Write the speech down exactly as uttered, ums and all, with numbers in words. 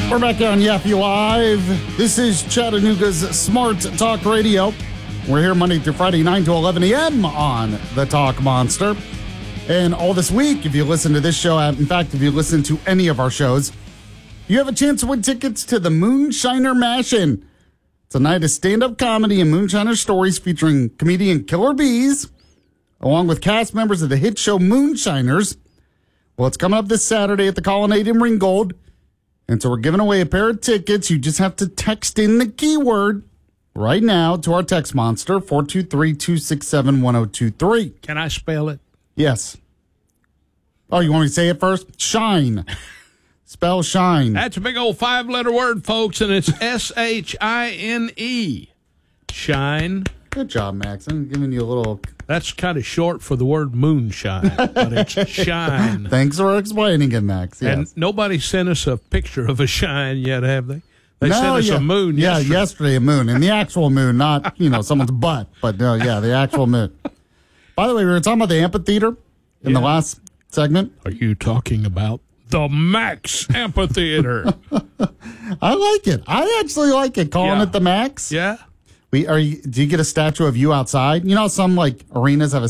We're back on Yaffe Live. This is Chattanooga's Smart Talk Radio. We're here Monday through Friday, nine to eleven a.m. on the Talk Monster. And all this week, if you listen to this show, in fact, if you listen to any of our shows, you have a chance to win tickets to the Moonshiner Mash-In. It's a night of stand-up comedy and moonshiner stories featuring comedian Killer Bees, along with cast members of the hit show Moonshiners. Well, it's coming up this Saturday at the Colonnade in Ringgold. And so we're giving away a pair of tickets. You just have to text in the keyword right now to our text monster, four two three, two six seven, one zero two three. Can I spell it? Yes. Oh, you want me to say it first? Shine. Spell shine. That's a big old five-letter word, folks, and it's S H I N E. Shine. Good job, Max. I'm giving you a little... That's kind of short for the word moonshine, but it's shine. Thanks for explaining it, Max. Yes. And nobody sent us a picture of a shine yet, have they? They no, sent us yeah. a moon yeah, yesterday. Yeah, yesterday a moon. And the actual moon, not, you know, someone's butt. But, no, yeah, the actual moon. By the way, we were talking about the amphitheater in yeah. the last segment. Are you talking about the Max Amphitheater? I like it. I actually like it, calling yeah. it the Max. Yeah. We are. You, do you get a statue of you outside? You know, some, like, arenas have a